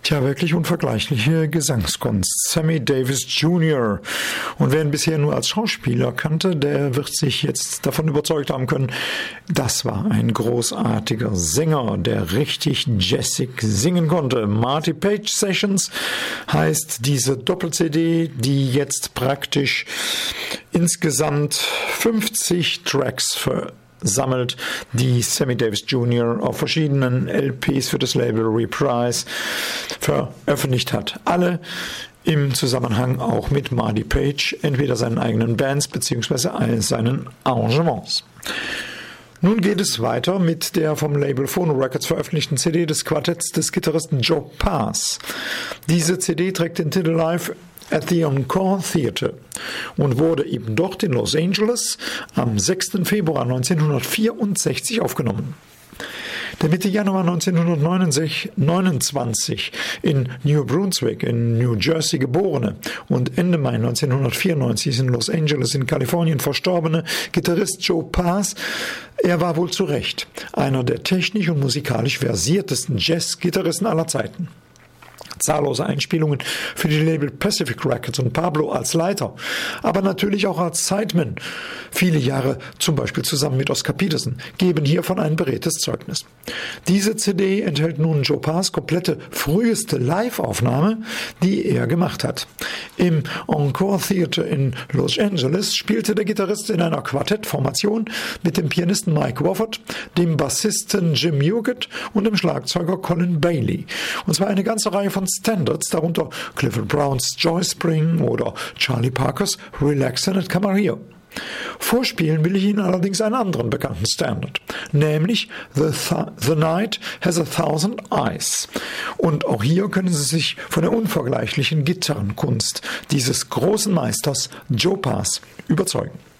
Tja, wirklich unvergleichliche Gesangskunst. Sammy Davis Jr. Und wer ihn bisher nur als Schauspieler kannte, der wird sich jetzt davon überzeugt haben können, das war ein großartiger Sänger, der richtig jazzig singen konnte. Marty Page Sessions heißt diese Doppel-CD, die jetzt praktisch insgesamt 50 Tracks sammelt, die Sammy Davis Jr. auf verschiedenen LPs für das Label Reprise veröffentlicht hat. Alle im Zusammenhang auch mit Marty Page, entweder seinen eigenen Bands bzw. seinen Arrangements. Nun geht es weiter mit der vom Label Phono Records veröffentlichten CD des Quartetts des Gitarristen Joe Pass. Diese CD trägt den Titel Live at the Encore Theatre und wurde eben dort in Los Angeles am 6. Februar 1964 aufgenommen. Der Mitte Januar 1929 in New Brunswick in New Jersey geborene und Ende Mai 1994 in Los Angeles in Kalifornien verstorbene Gitarrist Joe Pass, er war wohl zu Recht einer der technisch und musikalisch versiertesten Jazz-Gitarristen aller Zeiten. Zahllose Einspielungen für die Label Pacific Records und Pablo als Leiter, aber natürlich auch als Sideman, viele Jahre zum Beispiel zusammen mit Oscar Peterson, geben hiervon ein beredtes Zeugnis. Diese CD enthält nun Joe Pass komplette früheste Live-Aufnahme, die er gemacht hat. Im Encore Theatre in Los Angeles spielte der Gitarrist in einer Quartettformation mit dem Pianisten Mike Wofford, dem Bassisten Jim Huguet und dem Schlagzeuger Colin Bailey. Und zwar eine ganze Reihe von Standards, darunter Clifford Browns Joy Spring oder Charlie Parkers Relax and Come Here. Vorspielen will ich Ihnen allerdings einen anderen bekannten Standard, nämlich The Night Has a Thousand Eyes. Und auch hier können Sie sich von der unvergleichlichen Gitarrenkunst dieses großen Meisters Joe Pass überzeugen.